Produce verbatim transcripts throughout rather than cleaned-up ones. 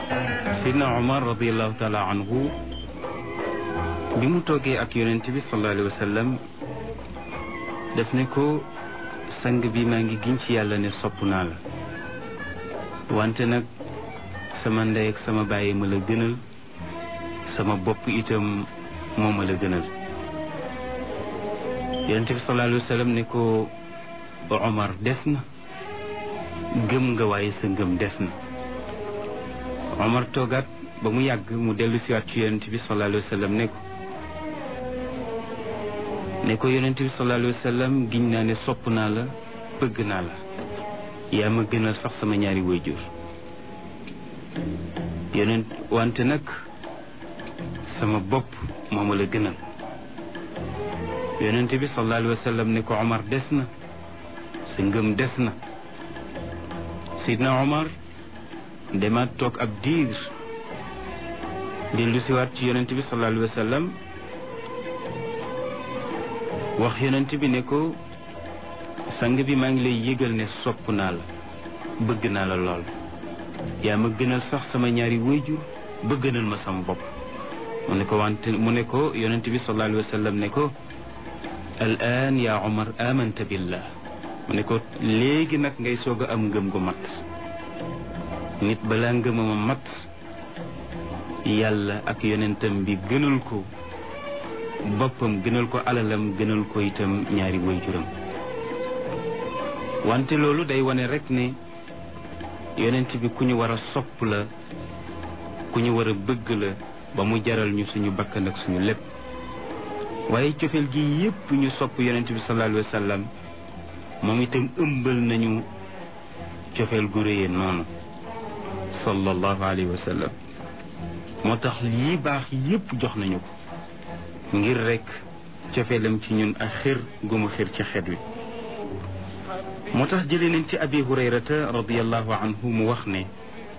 Seydina Omar radiallahu taala anhu bi mu toogee ak yonent bi sallallahu alayhi wa sallam def ne ko sang bi maa ngi giñ ci yàlla ne sopp naa la wante nag sama ndey ak sama bàyyi ma la gënal sama bopp itam moo ma la gënal yonent bi sallallahu alayhi wa sallam ne ko Omar des na gëm nga waaye sa ngëm des na Omar toogaat ba mu yàgg mu dellu siwaat ci yonent bi sallallahu alayhi wa sallam ne ko ne ko yonent bi sallallahu alayhi wa sallam giñ naa ne sopp naa la bëgg naa la yaa ma gënal sax sama ñaari waajur yonent wante nag sama bopp moo ma la gënal yonent bi sallallahu alayhi wa sallam ne ko Omar des na sa ngëm des na Sidna Omar demaat toog ab diir dellu siwaat ci yonent bi sallallahu alayhi wa sallam wax yonent bi ne ko sang bi maa ngi lay yëgal ne sopp naa la bëgg naa la lool yaa ma gënal sax sama ñaari waajur ba gënal ma sama bopp mu ne ko wante mu ne ko yonent bi sallallahu alayhi wa sallam ne ko al aan yaa Omar amanta billah mu ne ko léegi nag ngay soog a am ngëm gu mat nit balaa ngëmama mat yàlla ak yonentam bi gënal ko boppam gënal ko alalam gënal ko itam ñaari waajuram wante loolu day wane rek ne yonent bi ku ñu war a sopp la ku ñu war a bëgg la ba mu jaral ñu suñu bakkan ak suñu lépp waaye cofeel gi yépp ñu sopp yonent bi sallallahu alayhi wa sallam moom itam ëmbal nañu cofeel gu réyee noonu sallallahu alayhi wa sallam moo tax lii baax yépp jox nañu ko ngir rek cofeelam ci ñun ak xir gu mu xir ci xeet wi moo tax jëlee nañ ci abi hurayrata radiallahu anhu mu wax ne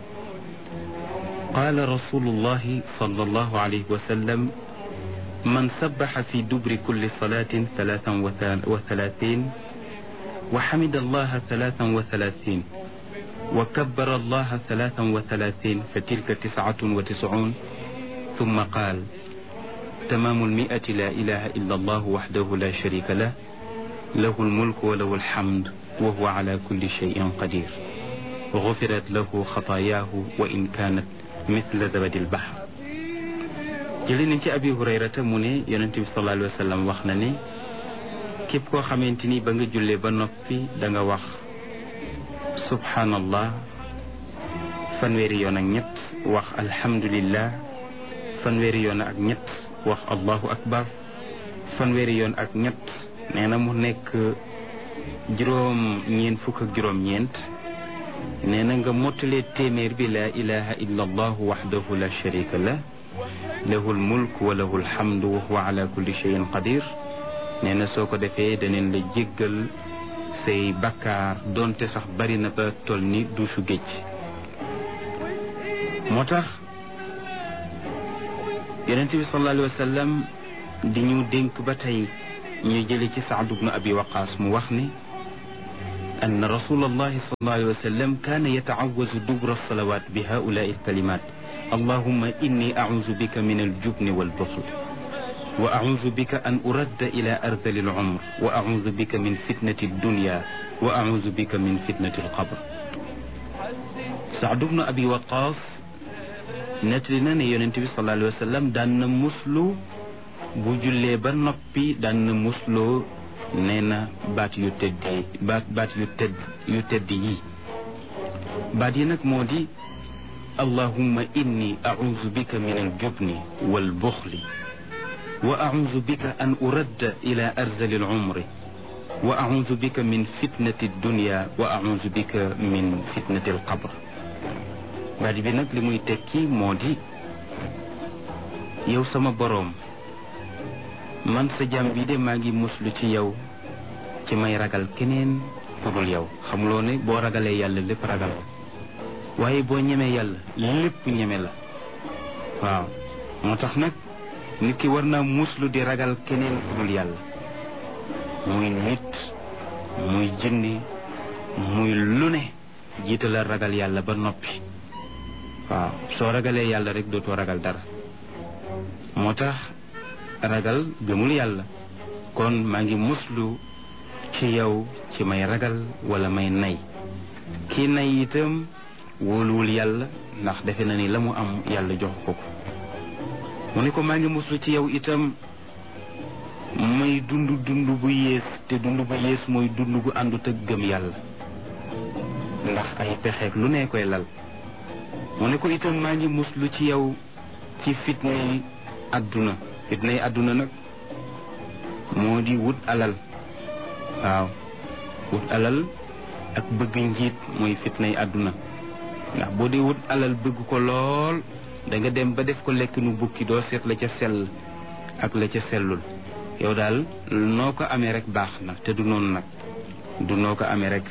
qaala rasulullahi sallallahu alayhi wa sallam man sabbaxa fi dubri kulli salatin talaatan wa talaatin wa xamida allaha talaatan wa talaatin wa kabbara allaha talaatan wa talaatin fa tilka tiscatun wa tiscuun ثم قال تمام المئة لا إله إلا الله وحده لا شريك له له الملك وله الحمد وهو على كل شيء قدير غفرت له خطاياه وإن كانت مثل زبد البحر jëlee nañ ci Abi Hurayrata mu ne Yonent bi sallallahu alayhi wa sallam wax na ne képp koo xamante ni ba nga jullee ba noppi da nga wax subhanallah fanweeri yoon ak ñett wax alhamdulillah fanweeri yoon ak ñett wax allahu akbar fanweeri yoon ak ñett nee na mu nekk juróom ñeent fukk ak juróom ñeent nee na nga mottalee téeméer bi laa ilaha illa allahu waxdahu la sharika lah lahu lmulk wa lahu lhamdu wa huwa ala kulli cheyin qadir nee na soo ko defee daneen la jéggal say bakkaar doonte sax bari na ba toll ni duusu géej moo tax yonent bi sallallahu alayhi wa sallam di ñu dénk ba tey ñu jële ci Saad ibnu Abi Waqaas mu wax ni أن رسول الله صلى الله عليه وسلم كان يتعوذ دبر الصلوات بهؤلاء الكلمات اللهم إني أعوذ بك من الجبن والبخل وأعوذ بك أن أرد إلى أرذل العمر وأعوذ بك من فتنة الدنيا وأعوذ بك من فتنة القبر سعد بن أبي وقاص nettali na ne yonent bi sallallahu alayhi wa sallam daan na muslu bu jullee ba noppi daan na musloo nee na baat yu tedd baat baat yu tedd yu tedd yi baat yi nag moo di allahumma inni a'udhu bika min al-jubni wal bukhli wa a'udhu bika an uradda ila arzali al-umri wa a'udhu bika min fitnati ad-dunya wa a'udhu bika min fitnati al-qabr baat bi nag li muy tekki moo di yow sama boroom man sa jàmm bi de maa ngi muslu ci yow ci may ragal keneen ku dul yow xamuloo ne boo ragalee yàlla lépp ragal waaye boo ñemee yàlla lépp ñeme la waaw moo tax nag nit ki war naa muslu di ragal keneen ku dul yàlla muy nit muy jinni muy lu ne jiitalal ragal yàlla ba noppi waaw soo ragalee yàlla rek dootoo ragal dara moo tax ragal gëmul yàlla kon maa ngi muslu ci yow ci may ragal wala may nay kii nay itam wóoluwul yàlla ndax defe na ni la mu am yàlla jox ko ko mu ne ko maa ngi muslu ci yow itam may dund dund bu yées te dund bu yées mooy dund gu àndut ak gëm yàlla ndax ay pexeek lu ne koy lal mu ne ko itam maa ngi muslu ci yow ci fitnay àdduna fitnay àdduna nag moo di wut alal waaw wut alal ak bëgg njiit mooy fitnay àdduna ndax boo dee wut alal bëgg ko lool da nga dem ba def ko lekk nu bukki doo seet la ca sell ak la ca sellul yow daal noo ko amee rek baax na te du noonu nag du noo ko amee rek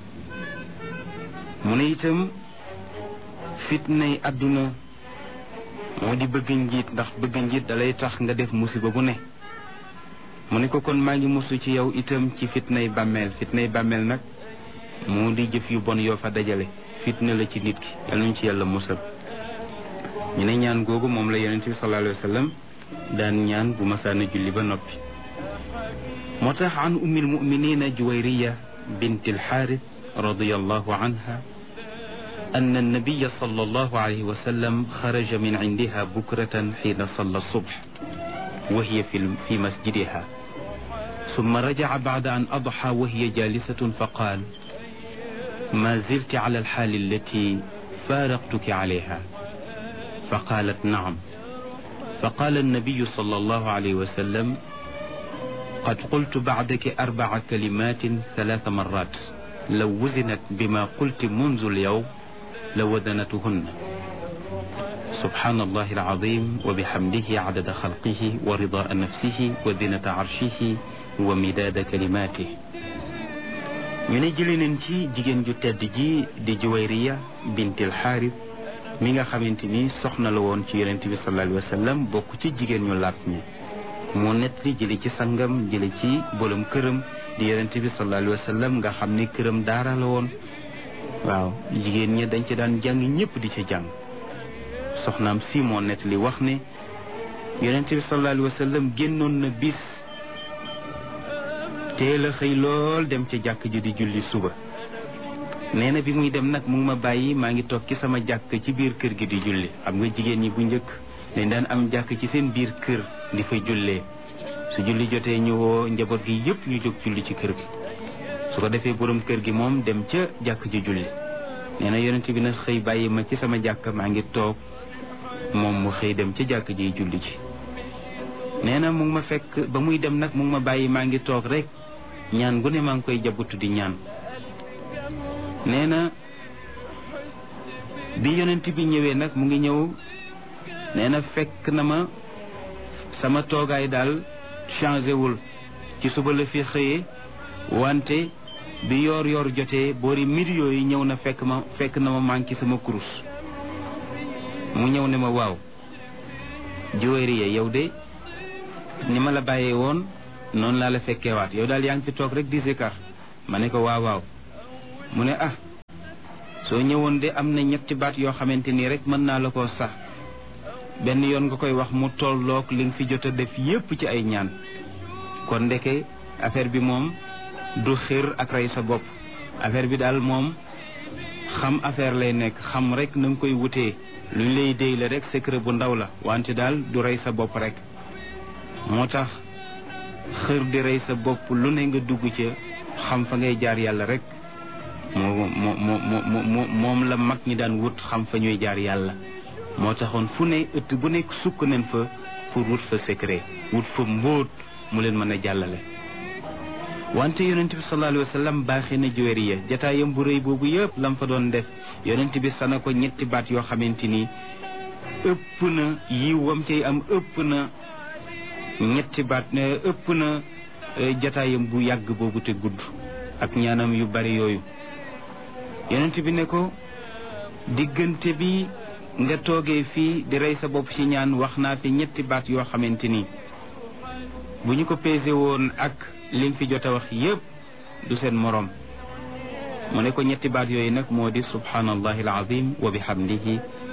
mu ne itam fitnay àdduna moo di bëgg njiit ndax bëgg njiit dalay tax nga def musiba bu ne mu ne ko kon maa ngi musu ci yow itam ci fitnay bàmmeel fitnay bàmmeel nag moo di jëf yu bon yoo fa dajale fitna la ci nit ki yal nañu ci yàlla musal ñu ne ñaan googu moom la yonent bi sallallahu alayhi wa sallam daan ñaan bu masaana julli ba noppi moo tax an ummi almuminina juwayriya bint alxaaris radiyallahu anha أن النبي صلى الله عليه وسلم خرج من عندها بكرة حين صلى الصبح وهي في في مسجدها ثم رجع بعد أن أضحى وهي جالسة فقال ما زلت على الحال التي فارقتك عليها فقالت نعم فقال النبي صلى الله عليه وسلم قد قلت بعدك أربع كلمات ثلاث مرات لو وزنت بما قلت منذ اليوم لوزنتهن سبحان الله العظيم وبحمده عدد خلقه ورضاء نفسه وزنة عرشه ومداد كلماته ñu ne jëlee nañ ci jigéen ju tedd ji di Juwayriya bintil Xaaris mi nga xamante ni soxna la woon ci yonent bi sallallahu alayhi wa sallam bokk ci jigéen ñu laat ñi moo nettali jële ci sangam jële ci bolom këram di yonent bi sallallahu alayhi wa sallam nga xam ne këram daara la woon waaw jigéen ñi dañ ci daan jàng ñëpp di ci jàng soxnaam si moo nettali wax ne yonent bi sallallahu alayhi wa sallam génnoon na bis teel a xëy lool dem ca jàkk ji di julli suba nee na bi muy dem nag mu ngi ma bàyyi maa ngi toog ci sama jàkk ci biir kër gi di julli xam nga jigéen ñi bu njëkk dañ daan am jàkk ci seen biir kër di fa jullee su julli jotee ñu woo njaboot gi yëpp ñu jóg julli ci kër gi su ko defee borom kër gi moom dem ca jàkk ji julli nee na yonent bi nag xëy bàyyi ma ci sama jàkk maa ngi toog moom mu xëy dem ca jàkk ji julli ci nee na mu ngi ma fekk ba muy dem nag mu ngi ma bàyyi maa ngi toog rek ñaan gu ne maa ngi koy jabutu di ñaan nee na bi yonent bi ñëwee nag mu ngi ñëw nee na fekk na ma sama toogaay daal changé wul ci suba la fi xëyee wante bi yoor yoor jotee boori midi yooyu ñëw na fekk ma fekk na ma manqué sama kurus mu ñëw ne ma waaw Juwayriya yow de ni ma la bàyyee woon noonu laa la fekkeewaat yow daal yaa ngi fi toog rek di zikar ma ne ko waaw waaw mu ne ah soo ñëwoon de am na ñetti baat yoo xamante nii rek mën naa la koo sax benn yoon nga koy wax mu tolloog li nga fi jot a def yépp ci ay ñaan kon ndeke affaire bi moom du xir ak rey sa bopp affaire bi daal moom xam affaire lay nekk xam rek na nga koy wutee lu ñu lay déy la rek secret bu ndaw la wante daal du rey sa bopp rek moo tax xër di rey sa bopp lu ne nga dugg ca xam fa ngay jaar yàlla rek moo moo moo moo moom la mag ñi daan wut xam fa ñuy jaar yàlla moo taxoon fu ne ëtt bu nekk sukk nañ fa pour wut fa secret wut fa mbóot mu leen mën a jàllale wante yonent bi sallallahu alayhi wa sallam baaxee na Juwayriya jataayam bu rëy boobu yëpp lam fa doon def yonent bi sana ko ñetti baat yoo xamante ni ëpp na yiw wam cay am ëpp na ñetti baat ne ëpp na jataayam bu yàgg boobu te gudd ak ñaanam yu bari yooyu yonent bi ne ko diggante bi nga toogee fii di rey sa bopp ci ñaan wax naa fi ñetti baat yoo xamante ni bu ñu ko pesé woon ak li nga fi jot a wax yépp du seen morom mu ne ko ñetti baat yooyu nag moo di subhanallahi alazim wa bihamdihi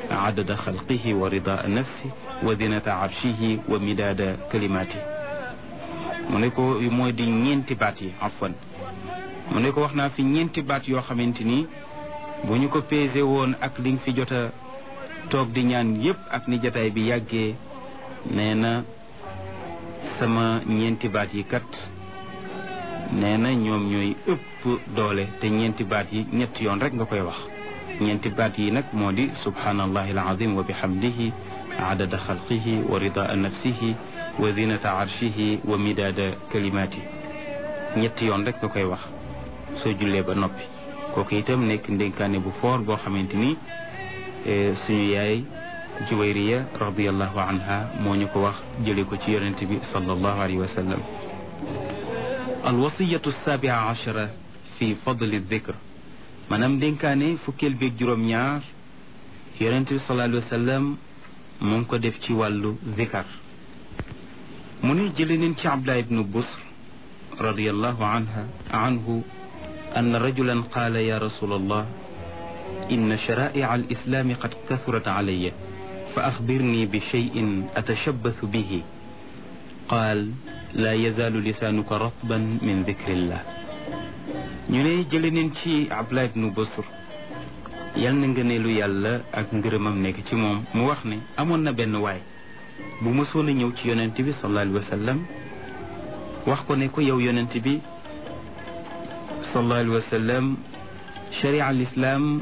adada xalqihi wa ridaa nafsi wa zinata arshihi wa midaada kalimaati mu ne ko mooy di ñeenti baat yi afwan mu ne ko wax naa fi ñeenti baat yoo xamante ni bu ñu ko pesé woon ak li nga fi jot a toog di ñaan yépp ak ni jataay bi yàggee nee na sama ñeenti baat yi kat nee na ñoom ñooy ëpp doole te ñeenti baat yi ñetti yoon rek nga koy wax ñeenti baat yi nag moo di subhanallahi alazim wa bihamdihi adada xalqihi wa ridaa nafsihi wa zinata arshihi wa midaada kalimaati ñetti yoon rek nga koy wax soo jullee ba noppi kooku itam nekk ndénkaane bu foor boo xamante ni suñu yaay Juwayriya radiyallahu anha moo ñu ko wax jële ko ci yonent bi sallallahu alayhi wa sallam alwasiyatu sabia achara fi fadli dikr maanaam ndénkaane fukkeel beeg juróom-ñaar yonent bi sallallahu alayhi wa sallam mu ngi ko def ci wàllu zikar mu ni jële neen ci Abdullah ibnu Busr radiyallahu anha anhu أن رجلا قال يا رسول الله إن شرائع الإسلام قد كثرت علي فأخبرني بشيء أتشبث به قال لا يزال لسانك رطبا من ذكر الله ñu ne jële neen ci Abdullah ibnu Busr yal na ngëneelu yàlla ak ngërëmam nekk ci moom mu wax ne amoon na benn waay bu mësoon a ñëw ci yonent bi sallallahu alayhi wa sallam wax ko ne ko yow yonent bi sallallahu alayhi wa sallam sharia al islam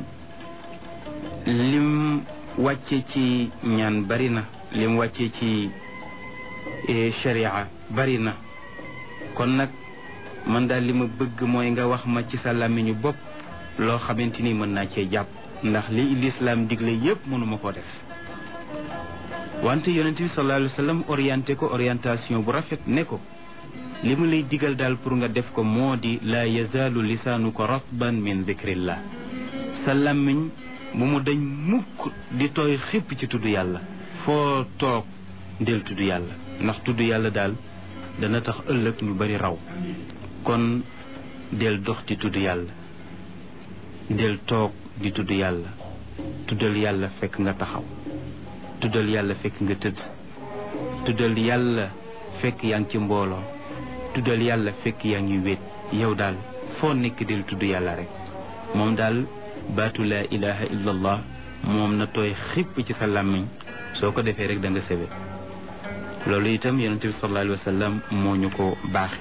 lim wàcce ci ñaan bari na lim wàcce ci sharia bari na kon nag man daal li ma bëgg mooy nga wax ma ci sa làmmiñu bopp loo xamante ni mën naa cee jàpp ndax li l'islam digle yépp mënuma koo def wante yonent bi sallallahu alayhi wa sallam orienté ko orientation bu rafet ne ko li mu lay digal daal pour nga def ko moo di laa yazaalu lisaanuka ratban min dikrillah sa làmmiñ bu mu dañ mukk di tooy xipp ci tudd yàlla foo toog del tudd yàlla ndax tudd yàlla daal dana tax ëllëg ñu bari raw kon del dox di tudd yàlla del toog di tudd yàlla tuddal yàlla fekk nga taxaw tuddal yàlla fekk nga tëdd tuddal yàlla fekk yaa ngi ci mbooloo tuddal yàlla fekk yaa ngi wéet yow daal foo nekk del tudd yàlla rek moom daal baatu laa ilaha illa allah moom na tooy xipp ci sa làmmiñ soo ko defee rek da nga sebe loolu itam yonente bi sallallahu alayhi wa sallam moo ñu ko baaxe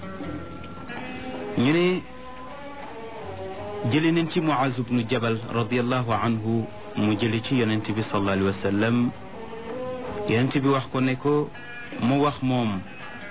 ñu ne jële nañ ci Muaz ibnu Jabal radiallahu anhu mu jële ci yonente bi sallallahu alayhi wa sallam yonente bi wax ko ne ko mu wax moom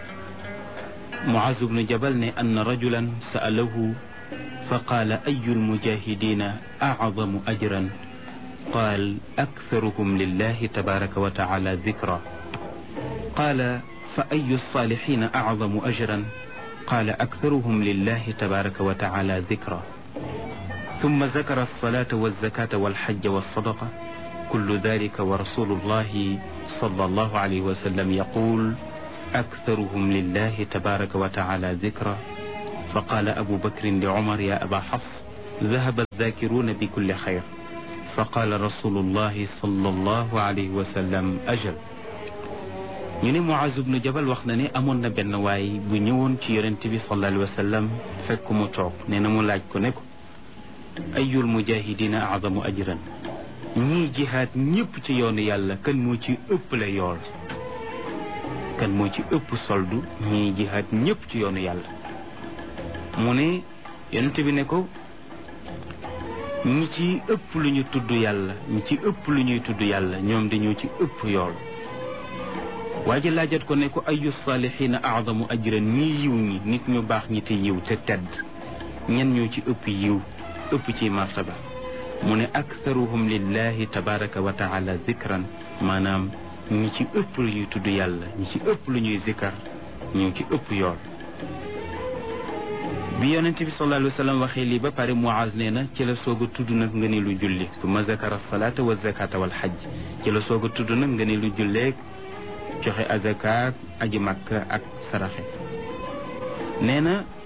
Muaz ibnu Jabal ne anna rajulan sa'alahu fa qaala ayu lmujahidina acdamu ajran qaal aktharuhum lillahi tabaraka wa taala dikra qaala fa ayu lsalihina acdamu ajran qaala aktharuhum lillahi tabaraka wa taala dikra ثم ذكر الصلاة والزكاة والحج والصدقة كل ذلك ورسول الله صلى الله عليه وسلم يقول أكثرهم لله تبارك وتعالى ذكرا فقال أبو بكر لعمر يا أبا حفص ذهب الذاكرون بكل خير فقال رسول الله صلى الله عليه وسلم أجل ñu ne Muaz ibnu Jabal wax na ne amoon na benn waay bu ñëwoon ci yonent bi sallallahu alayhi wa sallam fekk mu toog nee na mu laaj ko ne ko ayul mujahidina a'zamu ajran ñii jihaad ñëpp ci yoonu yàlla kan moo ci ëpp la yool kan moo ci ëpp soldu ñii jihaad ñëpp ci yoonu yàlla mu ne yonent bi ne ko ñi ci ëpp lu ñu tudd yàlla ñi ci ëpp lu ñuy tudd yàlla ñoom dañoo ci ëpp yool waa ji laajat ko ne ko ayu saalihiina a'zamu ajran ñii yiw ñi nit ñu baax ñi te yiw te tedd ñen ñoo ci ëpp yiw ëpp ci martaba mu ne aktharuhum lillahi tabaraka wa taala zikran maanaam ñi ci ëpp lu ñuy tudd yàlla ñi ci ëpp lu ñuy zikar ñoo ci ëpp yool bi yonent bi sallallahu alayhi wa sallam waxee lii ba pare Muaz nee na ci la soog a tudd nag nga ne lu julli summa zakara salaata wa zakata wal hajj ci la soog a tudd nag nga ne lu julleeg joxe azaka aji makka ak saraxe nee na